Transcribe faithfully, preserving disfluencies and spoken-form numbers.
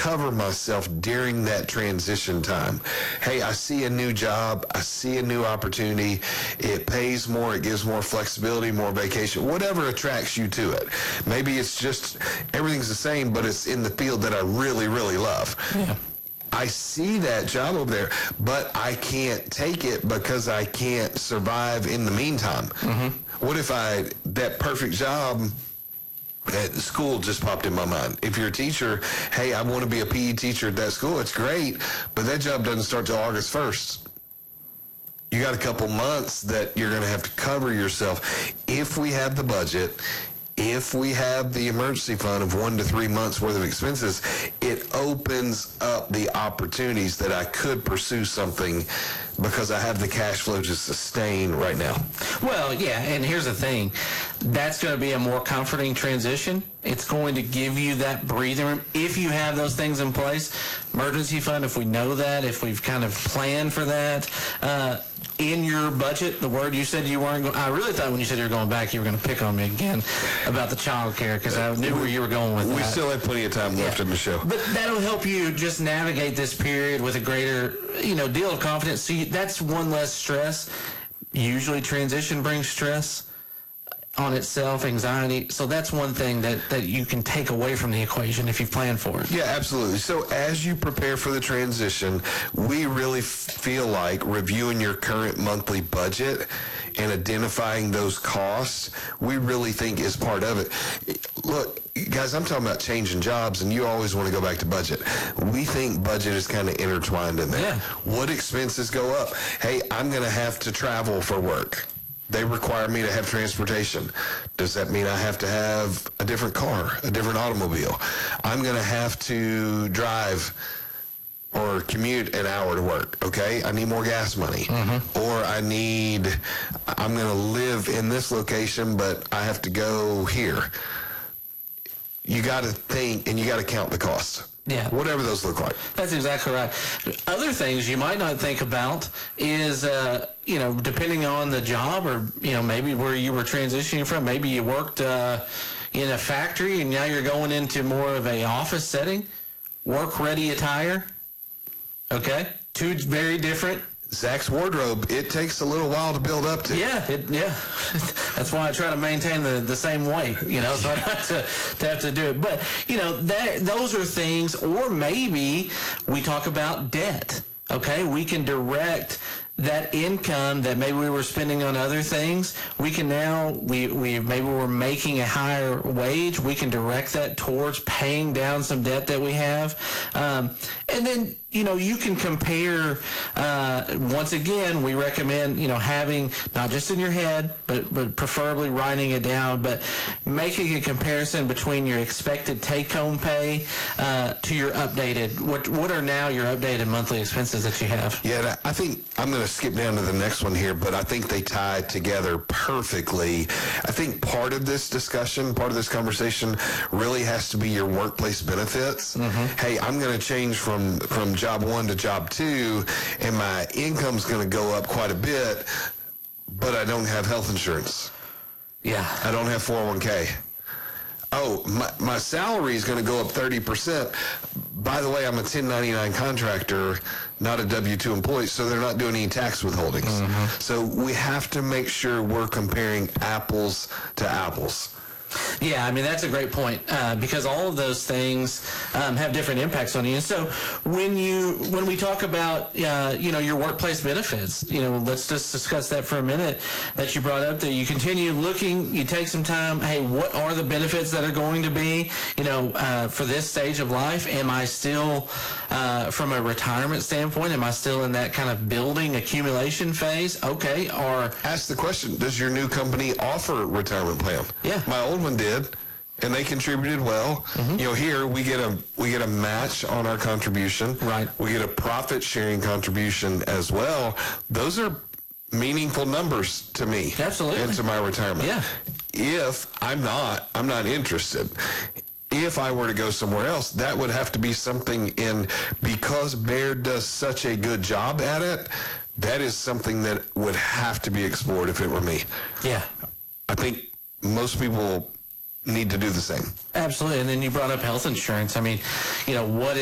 cover myself during that transition time. Hey, I see a new job. I see a new opportunity. It pays more. It gives more flexibility, more vacation, whatever attracts you to it. Maybe it's just everything's the same, but it's in the field that I really, really love. Yeah. I see that job over there, but I can't take it because I can't survive in the meantime. Mm-hmm. What if I, that perfect job at school just popped in my mind? If you're a teacher, hey, I want to be a P E teacher at that school, it's great, but that job doesn't start till August first. You got a couple months that you're going to have to cover yourself. If we have the budget, if we have the emergency fund of one to three months worth of expenses, it opens up the opportunities that I could pursue something because I have the cash flow to sustain right now. Well, yeah, and here's the thing. That's going to be a more comforting transition. It's going to give you that breathing room if you have those things in place. Emergency fund, if we know that, if we've kind of planned for that. Uh, in your budget, the word you said you weren't going, I really thought when you said you were going back, you were going to pick on me again about the child care, because I knew where you were going with we that. We still have plenty of time left yeah. in the show. But that'll help you just navigate this period with a greater, you know, deal of confidence. So you, that's one less stress. Usually transition brings stress on itself, anxiety. So that's one thing that, that you can take away from the equation if you plan for it. Yeah, absolutely. So as you prepare for the transition, we really f- feel like reviewing your current monthly budget and identifying those costs, we really think is part of it. Look, guys, I'm talking about changing jobs, and you always want to go back to budget. We think budget is kind of intertwined in there. Yeah. What expenses go up? Hey, I'm going to have to travel for work. They require me to have transportation. Does that mean I have to have a different car, a different automobile? I'm going to have to drive or commute an hour to work, okay? I need more gas money. Mm-hmm. Or I need, I'm going to live in this location, but I have to go here. You got to think, and you got to count the cost. Yeah. Whatever those look like. That's exactly right. Other things you might not think about is, uh, you know, depending on the job, or, you know, maybe where you were transitioning from, maybe you worked uh, in a factory and now you're going into more of a office setting. Work-ready attire. Okay? Two very different. Zach's wardrobe, it takes a little while to build up to. Yeah, it, yeah. That's why I try to maintain the, the same weight, you know, so I don't have to, to have to do it. But, you know, that, those are things, or maybe we talk about debt, okay? We can direct that income that maybe we were spending on other things. We can now, we, we maybe we're making a higher wage. We can direct that towards paying down some debt that we have. Um, and then, you know, you can compare, uh, once again, we recommend, you know, having, not just in your head, but, but preferably writing it down, but making a comparison between your expected take-home pay uh, to your updated, what what are now your updated monthly expenses that you have? Yeah, I think I'm going to skip down to the next one here, but I think they tie together perfectly. I think part of this discussion, part of this conversation really has to be your workplace benefits. Mm-hmm. Hey, I'm going to change from, from job one to job two, and my income's going to go up quite a bit, but I don't have health insurance. Yeah. I don't have four oh one k. Oh, my, my salary is going to go up thirty percent. By the way, I'm a ten ninety-nine contractor, not a W two employee, so they're not doing any tax withholdings. Mm-hmm. So we have to make sure we're comparing apples to apples. Yeah, I mean, that's a great point, uh, because all of those things um, have different impacts on you. And so when you when we talk about, uh, you know, your workplace benefits, you know, let's just discuss that for a minute that you brought up, that you continue looking, you take some time, hey, what are the benefits that are going to be, you know, uh, for this stage of life? Am I still, uh, from a retirement standpoint, am I still in that kind of building accumulation phase? Okay, or... Ask the question, does your new company offer retirement plan? Yeah. My old one did, and they contributed well. Mm-hmm. You know, here we get a we get a match on our contribution. Right. We get a profit sharing contribution as well. Those are meaningful numbers to me. Absolutely. And to my retirement. Yeah. If I'm not, I'm not interested. If I were to go somewhere else, that would have to be something in, because Bear does such a good job at it, that is something that would have to be explored if it were me. Yeah. I think most people need to do the same. Absolutely. And then you brought up health insurance. I mean, you know, what